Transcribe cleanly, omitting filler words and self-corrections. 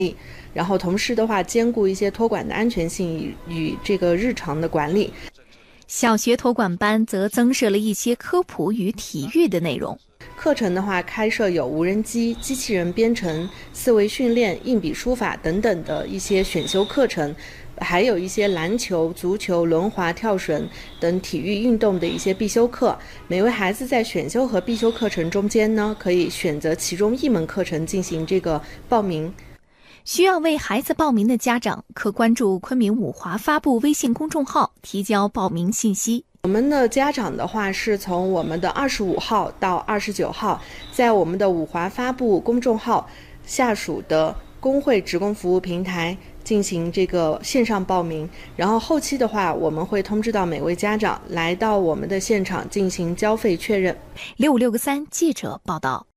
然后同时的话兼顾一些托管的安全性与这个日常的管理。 小学托管班则增设了一些科普与体育的内容。 课程的话开设有无人机、机器人编程、思维训练、硬笔书法等等的一些选修课程，还有一些篮球、足球、轮滑、跳绳等体育运动的一些必修课。每位孩子在选修和必修课程中间呢，可以选择其中一门课程进行这个报名。 需要为孩子报名的家长可关注昆明五华发布微信公众号提交报名信息。 我们的家长的话是从我们的25号到29号，在我们的五华发布公众号下属的工会职工服务平台进行这个线上报名，然后后期的话我们会通知到每位家长来到我们的现场进行交费确认。 656个3记者报道。